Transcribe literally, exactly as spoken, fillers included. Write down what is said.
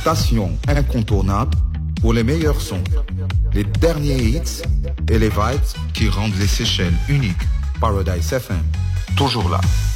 station incontournable pour les meilleurs sons, les derniers hits et les vibes qui rendent les Seychelles uniques. Paradise F M, toujours là.